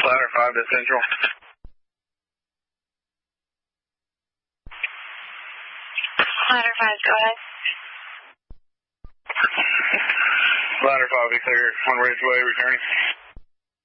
Ladder 5 to Central. Ladder 5, go ahead. Ladder 5 be clear. 1 Ridgeway returning.